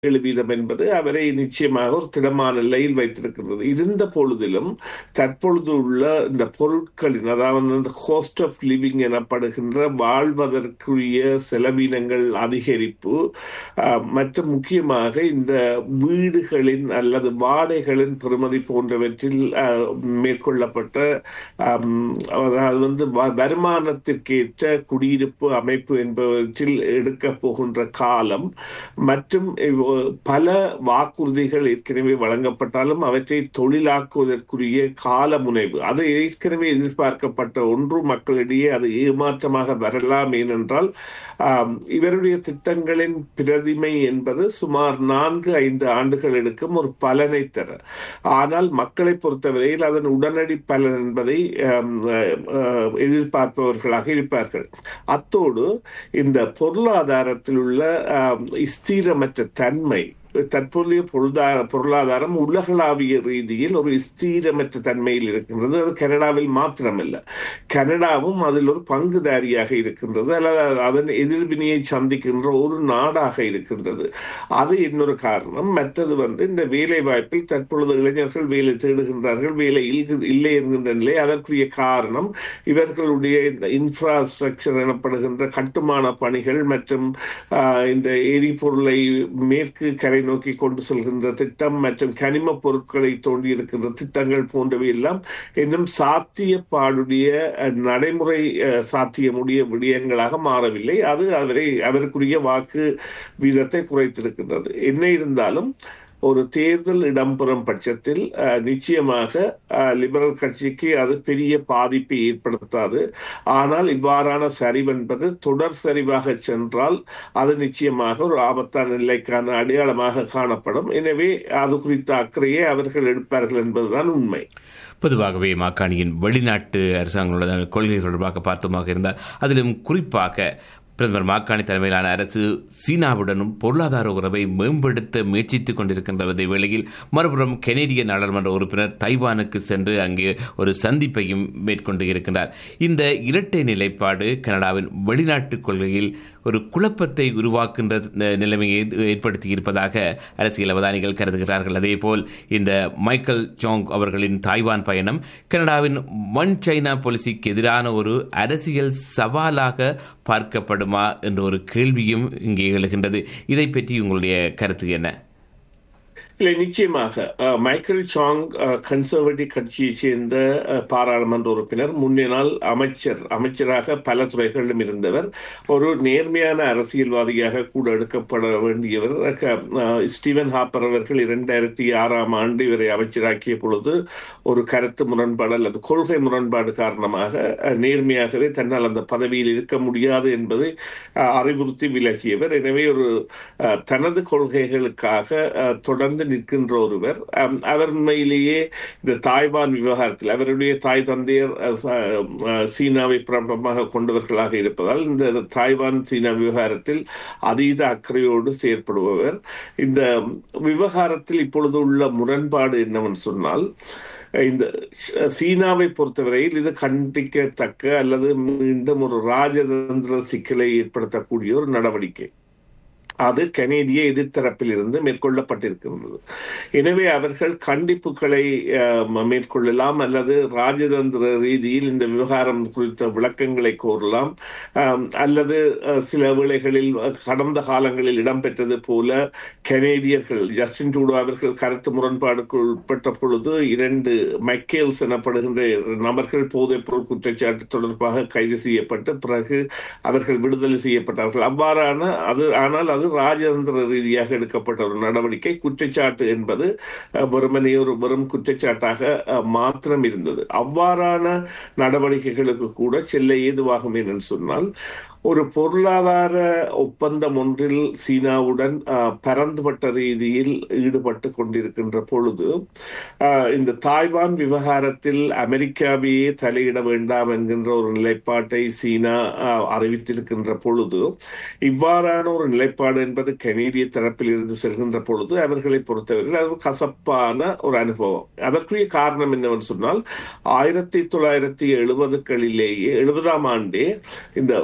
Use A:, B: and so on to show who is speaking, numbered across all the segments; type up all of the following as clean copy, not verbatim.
A: 7% என்பது அவரை நிச்சயமாக ஒரு திடமான நிலையில் வைத்திருக்கிறது. இருந்த பொழுதிலும் தற்பொழுது உள்ள இந்த பொருட்களின், அதாவது இந்த காஸ்ட் ஆஃப் லிவிங் எனப்படுகின்ற வாழ்வதற்குரிய செலவினங்கள் அதிகரிப்பு, மற்றும் முக்கியமாக இந்த வீடுகளின் அல்லது வாடகைகளின் பெறுமதி போன்றவற்றில் மேற்கொள்ளப்பட்ட அதாவது வருமானத்திற்கேற்ற குடியிருப்பு அமைப்பு என்பவற்றில் எடுக்க போகின்ற காலம் மற்றும் பல வாக்குறுதிகள் ஏற்கனவே வழங்கப்பட்டாலும் அவற்றை தொழிலாக்குவதற்குரிய கால முனைவு, அது ஏற்கனவே எதிர்பார்க்கப்பட்ட ஒன்று. மக்களிடையே அது ஏமாற்றமாக வரலாம். ஏனென்றால் இவருடைய திட்டங்களின் பிரதிமை என்பது சுமார் 4-5 ஆண்டுகள் எடுக்கும் ஒரு பலனை தர. ஆனால் மக்களை பொறுத்தவரையில் அதன் உடனடி பலன் என்பதை எதிர்பார்ப்பவர்களாக இருப்பார்கள். அத்தோடு இந்த பொருளாதாரத்தில் உள்ள ஸ்திரமற்ற தன்மை, தற்போதைய பொருளாதாரம் உலகளாவிய ரீதியில் ஒரு ஸ்திரமற்ற தன்மையில் இருக்கின்றது. அது கனடாவில் மாத்திரமல்ல, கனடாவும் அதில் ஒரு பங்குதாரியாக இருக்கின்றது, அல்லது அதன் எதிர்வினையை சந்திக்கின்ற ஒரு நாடாக இருக்கின்றது. அது இன்னொரு காரணம். மற்றது இந்த வேலை வாய்ப்பில் தற்பொழுது இளைஞர்கள் வேலை தேடுகின்றார்கள், வேலை இல்லை என்கின்ற நிலை. அதற்குரிய காரணம் இவர்களுடைய இந்த இன்ஃப்ராஸ்ட்ரக்சர் எனப்படுகின்ற கட்டுமான பணிகள் மற்றும் இந்த எரிபொருளை மேற்கு கரை நோக்கி கொண்டு செல்கின்ற திட்டம் மற்றும் கனிம பொருட்களை தோண்டி இருக்கின்ற திட்டங்கள் போன்றவை எல்லாம் இன்னும் சாத்தியப்பாடுடைய நடைமுறை சாத்தியமுடைய விடயங்களாக மாறவில்லை. அது அவருக்குரிய வாக்கு வீதத்தை குறைத்திருக்கின்றது. என்ன இருந்தாலும் ஒரு தேர்தல் இடம்பெறும் பட்சத்தில் நிச்சயமாக லிபரல் கட்சிக்கு அது பெரிய பாதிப்பை ஏற்படுத்தாது. ஆனால் இவ்வாறான சரிவு என்பது தொடர் சரிவாக சென்றால் அது நிச்சயமாக ஒரு ஆபத்தான நிலைக்கான அடையாளமாக காணப்படும். எனவே அது குறித்த அக்கறையை அவர்கள் எடுப்பார்கள் என்பதுதான் உண்மை.
B: பொதுவாகவே மாக்காணியின் வெளிநாட்டு அரசாங்களோட கொள்கை தொடர்பாக பார்த்தோமாக இருந்தால், அதிலும் குறிப்பாக பிரதமர் மாக்காணி தலைமையிலான அரசு சீனாவுடனும் பொருளாதார உறவை மேம்படுத்த முயற்சித்துக் கொண்டிருக்கின்ற வேளையில், மறுபுறம் கனேடிய நாடாளுமன்ற உறுப்பினர் தைவானுக்கு சென்று அங்கே ஒரு சந்திப்பையும் மேற்கொண்டு இருக்கின்றார். இந்த இரட்டை நிலைப்பாடு கனடாவின் வெளிநாட்டு கொள்கையில் ஒரு குழப்பத்தை உருவாக்குகின்ற நிலைமையை ஏற்படுத்தி இருப்பதாக அரசியல் அவதானிகள் கருதுகிறார்கள். அதேபோல் இந்த மைக்கேல் சாங் அவர்களின் தாய்வான் பயணம் கனடாவின் ஒன் சைனா பாலிசிக்கு எதிரான ஒரு அரசியல் சவாலாக பார்க்கப்படுமா என்ற ஒரு கேள்வியும் இங்கே எழுகின்றது. இதை பற்றி உங்களுடைய கருத்து என்ன?
A: இல்லை, நிச்சயமாக மைக்கேல் சாங் கன்சர்வேட்டிவ் கட்சியைச் சேர்ந்த பாராளுமன்ற உறுப்பினர், முன்னே நாள் அமைச்சராக பல துறைகளிலும் இருந்தவர், ஒரு நேர்மையான அரசியல்வாதியாக கூட எடுக்கப்பட வேண்டியவர். ஸ்டீவன் ஹாப்பர் அவர்கள் 2006ஆம் ஆண்டு இவரை அமைச்சராக்கிய பொழுது ஒரு கருத்து முரண்பாடு அல்லது கொள்கை முரண்பாடு காரணமாக நேர்மையாகவே தன்னால் அந்த பதவியில் இருக்க முடியாது என்பதை அறிவுறுத்தி விலகியவர். எனவே ஒரு தனது கொள்கைகளுக்காக தொடர்ந்து நிற்கின்ற ஒருவர். அவர் உண்மையிலேயே இந்த தாய்வான் விவகாரத்தில் அவருடைய தாய் தந்தையர் சீனாவை பிரபலமாக கொண்டவர்களாக இருப்பதால் இந்த தாய்வான் சீனா விவகாரத்தில் அதீத அக்கறையோடு செயற்படுபவர். இந்த விவகாரத்தில் இப்பொழுது உள்ள முரண்பாடு என்னவென்று சொன்னால், இந்த சீனாவை பொறுத்தவரையில் இது கண்டிக்கத்தக்க அல்லது மீண்டும் ஒரு ராஜதந்திர சிக்கலை ஏற்படுத்தக்கூடிய ஒரு நடவடிக்கை. அது கனேடிய எதிர்த்தரப்பில் இருந்து மேற்கொள்ளப்பட்டிருக்கிறது. எனவே அவர்கள் கண்டிப்புகளை மேற்கொள்ளலாம் அல்லது ராஜதந்திர ரீதியில் இந்த விவகாரம் குறித்த விளக்கங்களை கோரலாம், அல்லது சில வேளைகளில் கடந்த காலங்களில் இடம்பெற்றது போல கனேடியர்கள் ஜஸ்டின் ட்ரூடோ அவர்கள் கருத்து முரண்பாடுக்கு உட்பட்ட பொழுது 2 மைக்கேல்ஸ் எனப்படுகின்ற நபர்கள் போதைப் பொருள் குற்றச்சாட்டு தொடர்பாக கைது செய்யப்பட்டு பிறகு அவர்கள் விடுதலை செய்யப்பட்டார்கள். அவ்வாறான ஆனால் அது ராஜதந்திர ரீதியாக எடுக்கப்பட்ட ஒரு நடவடிக்கை. குற்றச்சாட்டு என்பது வெறும் குற்றச்சாட்டாக மாத்திரம் இருந்தது. அவ்வாறான நடவடிக்கைகளுக்கு கூட செல்ல ஏதுவாகும் என்று சொன்னால், ஒரு பொருளாதார ஒப்பந்தம் ஒன்றில் சீனாவுடன் பரந்துபட்ட ரீதியில் ஈடுபட்டு கொண்டிருக்கின்ற பொழுது இந்த தாய்வான் விவகாரத்தில் அமெரிக்காவையே தலையிட வேண்டாம் என்கின்ற ஒரு நிலைப்பாட்டை சீனா அறிவித்திருக்கின்ற பொழுது, இவ்வாறான ஒரு நிலைப்பாடு என்பது கனேடிய தரப்பில் இருந்து செல்கின்ற பொழுது அவர்களை பொறுத்தவரையில் அது கசப்பான ஒரு அனுபவம். அதற்குரிய காரணம் என்னவென்று சொன்னால், 1970களிலேயே 70ஆம் ஆண்டே இந்த ஒரு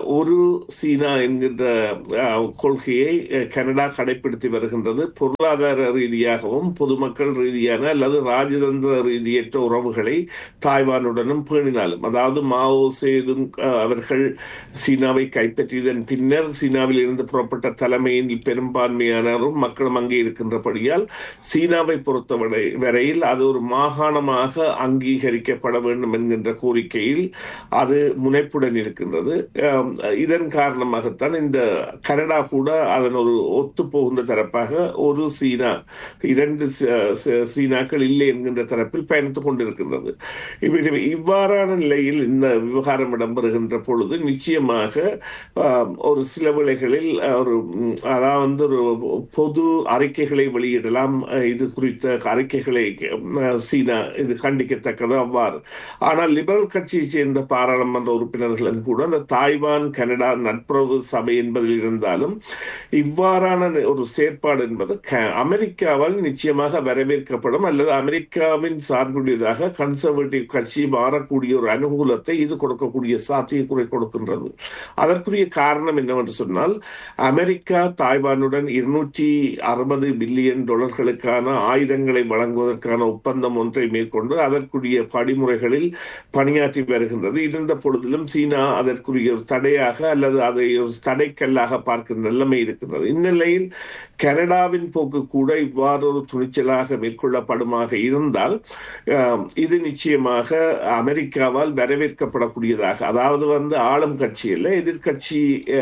A: சீனா என்கின்ற கொள்கையை கனடா கடைபிடித்து வருகின்றது. பொருளாதார ரீதியாகவும் பொதுமக்கள் ரீதியான அல்லது ராஜதந்திர ரீதியற்ற உறவுகளை தாய்வானுடனும் பேணினாலும், அதாவது மாவோ சேதுங் அவர்கள் சீனாவை கைப்பற்றியதன் பின்னர் சீனாவில் இருந்து புறப்பட்ட தலைமையின் பெரும்பான்மையானரும் மக்களும் அங்கே இருக்கின்றபடியால் சீனாவை பொறுத்தவரை வரையில் அது ஒரு மாகாணமாக அங்கீகரிக்கப்பட வேண்டும் என்கின்ற கோரிக்கையில் அது முனைப்புடன் இருக்கின்றது. இதன் காரணமாகத்தான் இந்த கனடா கூட அதன் ஒரு ஒத்து போகின்ற தரப்பாக ஒரு சீனா, 2 சீனாக்கள் இல்லை என்கின்ற தரப்பில் பயணித்துக் கொண்டிருக்கின்றது. இவ்வாறான நிலையில் இந்த விவகாரம் இடம்பெறுகின்ற பொழுது நிச்சயமாக ஒரு சில வேளைகளில் அதாவது ஒரு பொது அறிக்கைகளை வெளியிடலாம். இது குறித்த அறிக்கைகளை சீனா இது கண்டிக்கத்தக்கது அவ்வாறு. ஆனால் லிபரல் கட்சியை சேர்ந்த பாராளுமன்ற உறுப்பினர்களும் கூட அந்த தாய்வான் கனடா நட்புறவு சபை என்பதில் இருந்தாலும் இவ்வாறான ஒரு செயற்பாடு என்பது அமெரிக்காவால் நிச்சயமாக வரவேற்கப்படும் அல்லது அமெரிக்காவின் சார்புடையதாக கன்சர்வேட்டிவ் கட்சி மாறக்கூடிய ஒரு அனுகூலத்தை இது கொடுக்கக்கூடிய சாத்தியக்குறை கொடுக்கின்றது. அதற்குரிய காரணம் என்னவென்று சொன்னால், அமெரிக்கா தாய்வானுடன் $260 பில்லியன் ஆயுதங்களை வழங்குவதற்கான ஒப்பந்தம் ஒன்றை மேற்கொண்டு அதற்குரிய படிமுறைகளில் பணியாற்றி வருகின்றது. இருந்த பொழுதிலும் சீனா அதற்குரிய ஒரு தடையாக அல்லது அதை ஒரு தடைக்கல்லாக பார்க்கின்ற நிலைமை இருக்கின்றது. இந்நிலையில் கனடாவின் போக்கு கூட இவ்வாறு ஒரு துணிச்சலாக மேற்கொள்ளப்படுமாக இருந்தால் இது நிச்சயமாக அமெரிக்காவால் வரவேற்கப்படக்கூடியதாக, அதாவது ஆளும் கட்சி அல்ல எதிர்கட்சி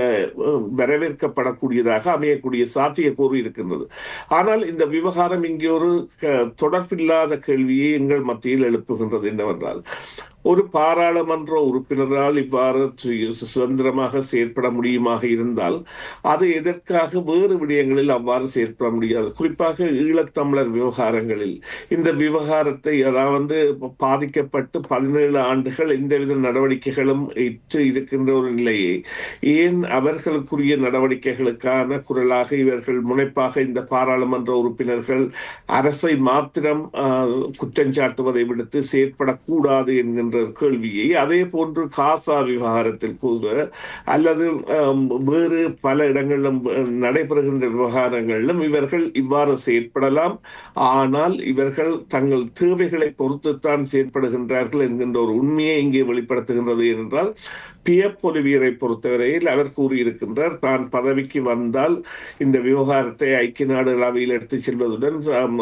A: வரவேற்கப்படக்கூடியதாக அமையக்கூடிய சாத்தியக்கூறு இருக்கின்றது. ஆனால் இந்த விவகாரம் இங்கே ஒரு தொடர்பில்லாத கேள்வியை எங்கள் மத்தியில் எழுப்புகின்றது. என்னவென்றால், ஒரு பாராளுமன்ற உறுப்பினரால் இவ்வாறு சுதந்திரமாக செயற்பட முடியுமாக இருந்தால் அது எதற்காக வேறு விடயங்களில் அவ்வாறு செயற்பட முடியாது? குறிப்பாக ஈழத்தமிழர் விவகாரங்களில் இந்த விவகாரத்தை, அதாவது பாதிக்கப்பட்டு 17 ஆண்டுகள் எந்தவித நடவடிக்கைகளும் இருக்கின்ற ஒரு நிலையை ஏன் அவர்களுக்குரிய நடவடிக்கைகளுக்கான குரலாக இவர்கள் முனைப்பாக இந்த பாராளுமன்ற உறுப்பினர்கள் அரசை மாத்திரம் குற்றஞ்சாட்டுவதை விடுத்து செயற்படக்கூடாது என்கின்ற கேள்வியை, அதே போன்று காசா விவகாரத்தில் கூட அல்லது வேறு பல இடங்களிலும் நடைபெறுகின்ற விவகாரங்களிலும் இவர்கள் இவ்வாறு செயற்படலாம். ஆனால் இவர்கள் தங்கள் தேவைகளை பொறுத்துத்தான் செயற்படுகின்றார்கள் என்கின்ற ஒரு உண்மையை இங்கே வெளிப்படுத்துகின்றது. என்றால் பியர் பொலிவியரை பொறுத்தவரையில் அவர் கூறியிருக்கின்றார், தான் பதவிக்கு வந்தால் இந்த விவகாரத்தை ஐக்கிய நாடுகள் அவையில் எடுத்துச் செல்வதுடன்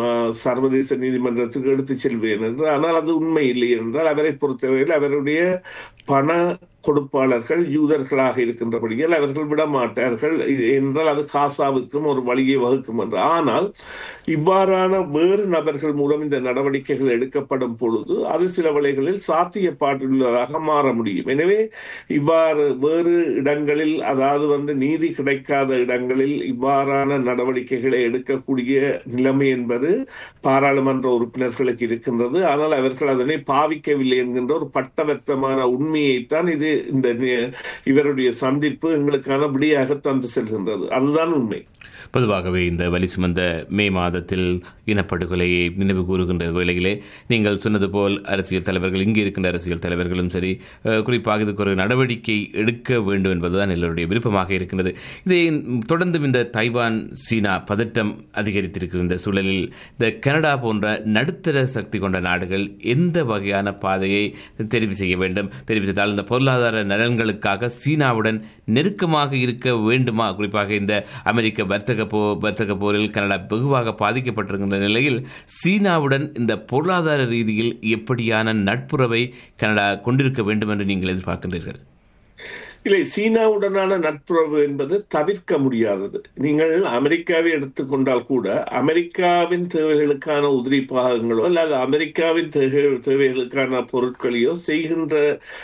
A: சர்வதேச நீதிமன்றத்துக்கு எடுத்துச் செல்வேன் என்று. ஆனால் அது உண்மை இல்லை என்றால் அவரை பொறுத்தவரையில் அவருடைய பண கொடுப்பாளர்கள் யூதர்களாக இருக்கின்றபடியால் அவர்கள் விடமாட்டார்கள் என்றால் அது காசாவுக்கும் ஒரு வழியை வகுக்கும் என்று. ஆனால் இவ்வாறான வேறு நபர்கள் மூலம் இந்த நடவடிக்கைகள் எடுக்கப்படும் பொழுது அது சில வேளைகளில் சாத்தியப்பாட்டுள்ளதாக மாற முடியும். எனவே இவ்வாறு வேறு இடங்களில், அதாவது நீதி கிடைக்காத இடங்களில் இவ்வாறான நடவடிக்கைகளை எடுக்கக்கூடிய நிலைமை என்பது பாராளுமன்ற உறுப்பினர்களுக்கு இருக்கின்றது. ஆனால் அவர்கள் அதனை பாவிக்கவில்லை என்கின்ற ஒரு பட்டவர்த்தமான உண்மையைத்தான் இது இந்த இவருடைய சந்திப்பு எங்களுக்கான விடியாக தந்து செல்கின்றது. அதுதான் உண்மை.
B: பொதுவாகவே இந்த வலி சுமந்த மே மாதத்தில் இனப்படுகொலையை நினைவு கூறுகின்ற வேளையிலே நீங்கள் சொன்னது போல் அரசியல் தலைவர்கள், இங்கே இருக்கின்ற அரசியல் தலைவர்களும் சரி, குறிப்பாக இதுக்கு ஒரு நடவடிக்கை எடுக்க வேண்டும் என்பதுதான் எல்லோருடைய விருப்பமாக இருக்கின்றது. இதை தொடர்ந்து இந்த தைவான் சீனா பதட்டம் அதிகரித்திருக்கிற இந்த சூழலில் இந்த கனடா போன்ற நடுத்தர சக்தி கொண்ட நாடுகள் எந்த வகையான பாதையை தெரிவு செய்ய வேண்டும்? தெரிவித்தால் இந்த பொருளாதார நலன்களுக்காக சீனாவுடன் நெருக்கமாக இருக்க வேண்டுமா? குறிப்பாக இந்த அமெரிக்க வர்த்தக போரில் கனடா வெகுவாக பாதிக்கப்பட்டிருக்கின்ற நிலையில் சீனாவுடன் இந்த பொருளாதார ரீதியில் எப்படியான நட்புறவை கனடா கொண்டிருக்க வேண்டும் என்று நீங்கள் எதிர்பார்க்கின்றீர்கள்?
A: இல்லை, சீனாவுடனான நட்புறவு என்பது தவிர்க்க முடியாதது. நீங்கள் அமெரிக்காவை எடுத்துக்கொண்டால் கூட அமெரிக்காவின் தேவைகளுக்கான உதிரி பாகங்களோ அல்லது அமெரிக்காவின் தேவைகளுக்கான பொருட்களையோ செய்கின்ற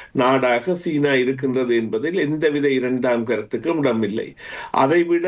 A: நாடாக சீனா இருக்கின்றது என்பதில் எந்தவித இரண்டாம் கருத்துக்கும் இடமில்லை. அதைவிட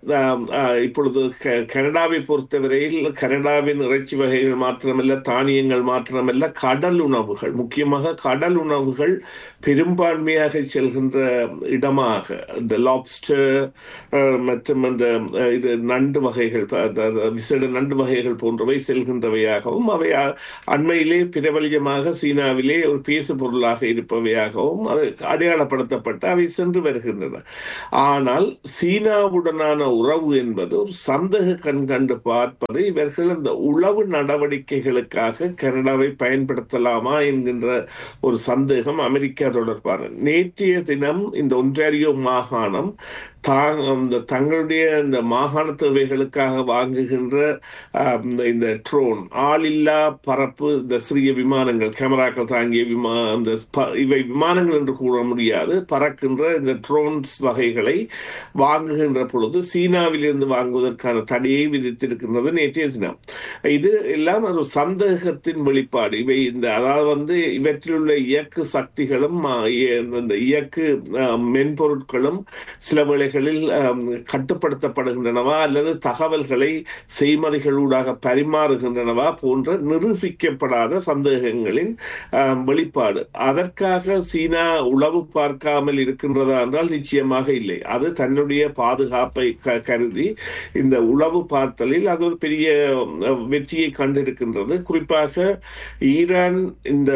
A: இப்பொழுது கனடாவை பொறுத்தவரையில் கனடாவின் இறைச்சி வகைகள் மாத்திரமல்ல, தானியங்கள் மாத்திரமல்ல, கடல் உணவுகள், முக்கியமாக கடல் உணவுகள் பெரும்பான்மையாக செல்கின்ற இடமாக இந்த லாப்ஸ்டர் மற்றும் அந்த இது நண்டு வகைகள், விசேட நண்டு வகைகள் போன்றவை செல்கின்றவையாகவும், அவை அண்மையிலே பிரபல்யமாக சீனாவிலே ஒரு பேசு பொருளாக இருப்பவையாகவும் அது அடையாளப்படுத்தப்பட்டு அவை சென்று வருகின்றன. ஆனால் சீனாவுடனான உறவு என்பது ஒரு சந்தேக கண் கண்டு பார்ப்பது, இவர்கள் அந்த உளவு நடவடிக்கைகளுக்காக கனடாவை பயன்படுத்தலாமா என்கின்ற ஒரு சந்தேகம் அமெரிக்கா தொடர்பான. நேற்றைய தினம் இந்த ஒன்டாரியோ மாகாணம் தங்களுடைய இந்த மாகாண தேவைகளுக்காக வாங்குகின்ற இந்த ட்ரோன், ஆளில்லா பரப்பு, இந்த சிறிய விமானங்கள், கேமராக்கள் தாங்கிய இவை விமானங்கள் என்று கூற முடியாது, பறக்கின்ற இந்த ட்ரோன்ஸ் வகைகளை வாங்குகின்ற பொழுது சீனாவிலிருந்து வாங்குவதற்கான தடையை விதித்திருக்கின்றது நேற்றைய தினம். இது எல்லாம் ஒரு சந்தேகத்தின் வெளிப்பாடு. இவை அதாவது இவற்றில் உள்ள இயக்கு சக்திகளும் இந்த இயக்கு மென்பொருட்களும் சில வேளைகளில் கட்டுப்படுத்தப்படுகின்றனவா அல்லது தகவல்களை செய்மதிகளூடாக பரிமாறுகின்றனவா போன்ற நிரூபிக்கப்படாத சந்தேகங்களின் வெளிப்பாடு. அதற்காக சீனா உளவு பார்க்காமல் இருக்கின்றதா என்றால் நிச்சயமாக இல்லை. அது தன்னுடைய பாதுகாப்பை கருதி இந்த உளவு பார்த்தலில் அது ஒரு பெரிய வெற்றியை கண்டிருக்கின்றது. குறிப்பாக ஈரான் இந்த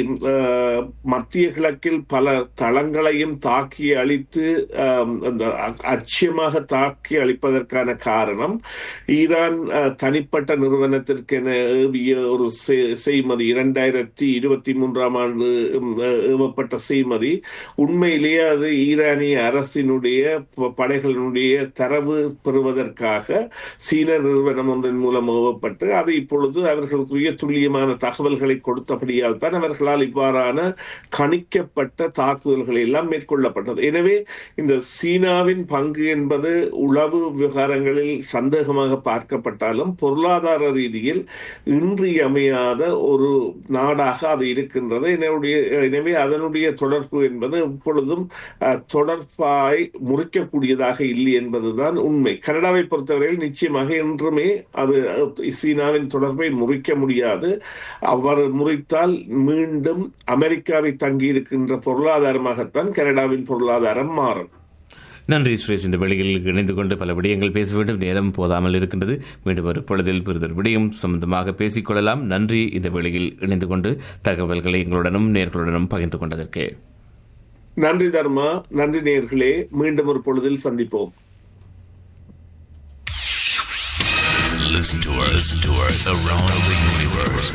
A: மத்திய கிழக்கில் பல தளங்களையும் தாக்கி அழித்து அச்சமாக தாக்கி அளிப்பதற்கான காரணம் ஈரான் தனிப்பட்ட நிறுவனத்திற்கென ஏவிய ஒரு செய்மதி, 2023 ஆண்டு ஏவப்பட்ட செய்மதி. உண்மையிலேயே அது ஈரானிய அரசினுடைய படைகளினுடைய தரவு பெறுவதற்காக சீன நிறுவனம் ஒன்றின் மூலம் ஏவப்பட்டு அது இப்பொழுது அவர்களுக்குரிய துல்லியமான தகவல்களை கொடுத்தபடியால் தான் அவர்களால் இவ்வாறான கணிக்கப்பட்ட தாக்குதல்கள் எல்லாம் மேற்கொள்ளப்பட்டது. எனவே இந்த சீனாவின் பங்கு என்பது உளவு விவகாரங்களில் சந்தேகமாக பார்க்கப்பட்டாலும் பொருளாதார ரீதியில் இன்றியமையாத ஒரு நாடாக அது இருக்கின்றது. எனவே அதனுடைய தொடர்பு என்பது எப்பொழுதும் தொடர்பாய் முறிக்கக்கூடியதாக இல்லை என்பதுதான் உண்மை. கனடாவை பொறுத்தவரையில் நிச்சயமாக என்றுமே அது சீனாவின் தொடர்பை முறிக்க முடியாது. அவ்வாறு முறித்தால் மீண்டும் அமெரிக்காவை தங்கியிருக்கின்ற பொருளாதாரமாகத்தான் கனடாவின் பொருளாதாரம் மாறும்.
B: நன்றி சுரேஷ். இந்த வேளையில் இணைந்து கொண்டு பல விடயங்கள் பேச வேண்டும், நேரம் போதாமல் இருக்கின்றது. மீண்டும் ஒரு பொழுதில் பெறுதல் விடயம் சம்பந்தமாக பேசிக்கொள்ளலாம். நன்றி இந்த வேளையில் இணைந்து கொண்டு தகவல்களை எங்களுடனும் நேர்களுடனும் பகிர்ந்து கொண்டதற்கு.
A: நன்றி தர்மா. நன்றி நேர்களே. மீண்டும் ஒரு பொழுதில் சந்திப்போம்.
C: Listen to us around the universe.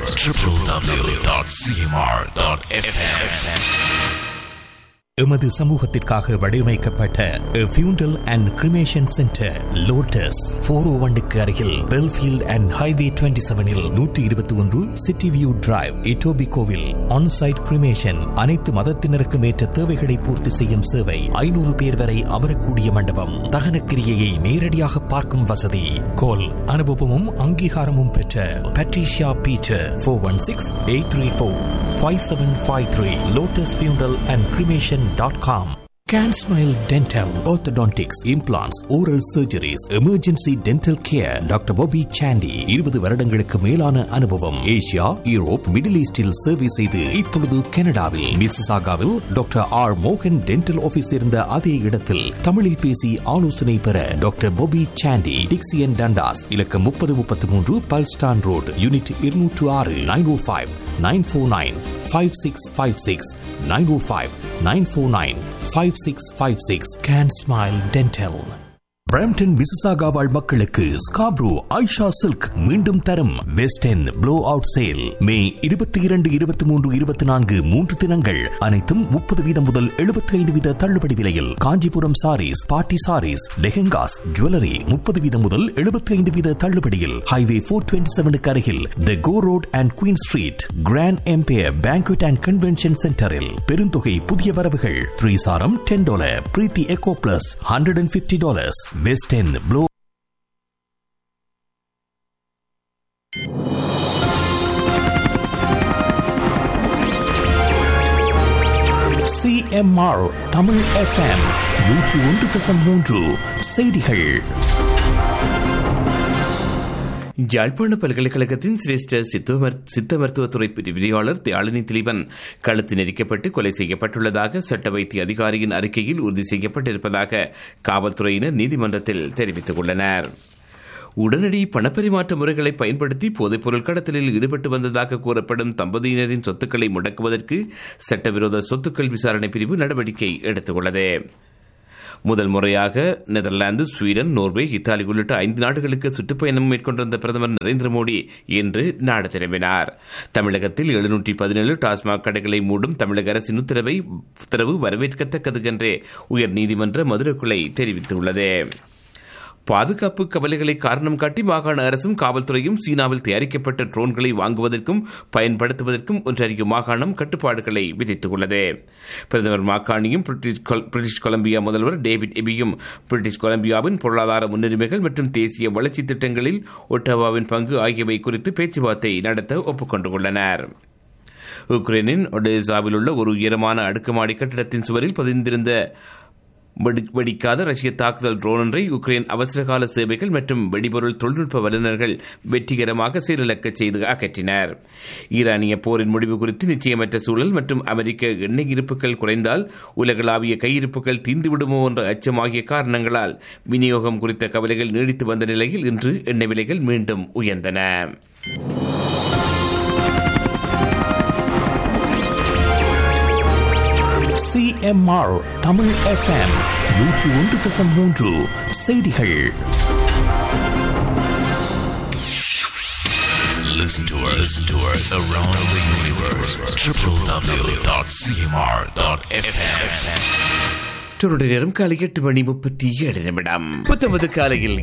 C: www.cmr.fm.
D: எமது சமூகத்திற்காக வடிவமைக்கப்பட்ட ஃபியூண்டல் அண்ட் கிரிமேஷன் சென்டர் லோட்டஸ் 401க்கு அருகில் Belfield and highway 27 121 city view drive, இட்டோபிகோவில். Onsite cremation, அனைத்து மதத்தினருக்கும் ஏற்ற தேவைகளை பூர்த்தி செய்யும் சேவை. 500 பேர் வரை அமரக்கூடிய மண்டபம். தகன கிரியையை நேரடியாக பார்க்கும் வசதி. கோல் அனுபவமும் அங்கீகாரமும் பெற்ற பட்ரிஷியா பீட்டர் 416-834-5753. லோட்டஸ் ஃபியூண்டல் and cremation .com. Can Smile Dental, Orthodontics, Implants, Oral Surgeries, Emergency Dental Care. Doctor Bobby Chandy 20 வருடங்களுக்கு மேலான அனுபவம். ஏசியா, யூரோப், மிடில் ஈஸ்டில் சர்வீஸ் செய்து இப்பொழுது கனடாவில் மிசிசாகாவில் டாக்டர் ஆர் மோகன் டென்டல் ஆபீஸ் இருந்த அதே இடத்தில் தமிழில் பேசி ஆலோசனை பெற டாக்டர் பாபி சாண்டி, டிக்சியன் டண்டாஸ், இலக்கம் 3033 பல்ஸ்டான் road, unit 206, 905-949-5656, 905-949-5656. Can Smile Dental. Brampton Mississauga வாழ் மக்களுக்கு ஸ்காப்ரோ ஐஷா சில்க் மீண்டும் தரும் west end flow out sale. மே 22, 23, 24 3 தினங்கள் அனைத்தும் 30% முதல் 75% தள்ளுபடி விலையில். காஞ்சிபுரம் சாரீஸ், பார்ட்டி சாரீஸ், லெஹெங்காஸ், ஜுவல்லரி 30% முதல் 75% தள்ளுபடியில். ஹைவே 427 அருகில் தி கோ road and queen street grand empire banquet and convention சென்டரில். பெருந்தொகை புதிய வரவுகள். 3 சாரம் $10, பிரீத்தி echo plus $150. West End Blow. CMR Tamil FM 101.3 செய்திகள்.
B: யாழ்ப்பாண பல்கலைக்கழகத்தின் சிரேஷ்ட சித்த மருத்துவத்துறை விரிவாளர் தியாழினி திலீபன் கழுத்து நெரிக்கப்பட்டு கொலை செய்யப்பட்டுள்ளதாக சட்ட வைத்திய அதிகாரியின் அறிக்கையில் உறுதி செய்யப்பட்டிருப்பதாக காவல்துறையினர் நீதிமன்றத்தில் தெரிவித்துள்ளனர். உடனடி பணப்பரிமாற்ற முறைகளை பயன்படுத்தி போதைப்பொருள் கடத்தலில் ஈடுபட்டு வந்ததாக கூறப்படும் தம்பதியினரின் சொத்துக்களை முடக்குவதற்கு சட்டவிரோத சொத்துக்கள் விசாரணை பிரிவு நடவடிக்கை எடுத்துள்ளது. முதல் முறையாக நெதர்லாந்து, ஸ்வீடன், நோர்வே, இத்தாலி உள்ளிட்ட 5 நாடுகளுக்கு சுற்றுப்பயணம் மேற்கொண்டிருந்த பிரதமர் நரேந்திர மோடி இன்று நாடு திரும்பினார். தமிழகத்தில் 717 டாஸ்மாக் கடைகளை மூடும் தமிழக அரசின் உத்தரவு வரவேற்கத்தக்கது என்று உயர்நீதிமன்ற மதுரை கிளை தெரிவித்துள்ளது. பாதுகாப்பு கவலைகளை காரணம் காட்டி மாகாண அரசும் காவல்துறையும் சீனாவில் தயாரிக்கப்பட்ட ட்ரோன்களை வாங்குவதற்கும் பயன்படுத்துவதற்கும் ஒன்றிய மாகாணம் கட்டுப்பாடுகளை விதித்துள்ளது. பிரதமர் மாக்கானியும் பிரிட்டிஷ் கொலம்பியா முதல்வர் டேவிட் எபியும் பிரிட்டிஷ் கொலம்பியாவின் பொருளாதார முன்னுரிமைகள் மற்றும் தேசிய வளர்ச்சி திட்டங்களில் ஒட்டாவாவின் பங்கு ஆகியவை குறித்து பேச்சுவார்த்தை நடத்த ஒப்புக்கொண்டுள்ளனர். உக்ரைனின் ஒடேசாவில் உள்ள ஒரு உயரமான அடுக்குமாடி கட்டிடத்தின் சுவரில் பதிந்திருந்த வெடிக்காத ரஷ்ய தாக்குதல் ட்ரோன் ஒன்றை உக்ரைன் அவசரகால சேவைகள் மற்றும் வெடிபொருள் தொழில்நுட்ப வல்லுநர்கள் வெற்றிகரமாக செயலிழக்க செய்து அகற்றினர். ஈரானிய போரின் முடிவு குறித்து நிச்சயமற்ற சூழல் மற்றும் அமெரிக்க எண்ணெய் இருப்புகள் குறைந்தால் உலகளாவிய கையிருப்புகள் தீர்ந்துவிடுமோ என்ற அச்சம் ஆகிய காரணங்களால் விநியோகம் குறித்த கவலைகள் நீடித்து வந்த நிலையில் இன்று எண்ணெய் விலைகள் மீண்டும் உயர்ந்தன.
D: CMR தமிழ் FM 101.3 செய்திகள்.
C: Listen to us around the universe. www.cmr.fm.
B: நேரம் காலை 8:37 புத்தமது காலையில்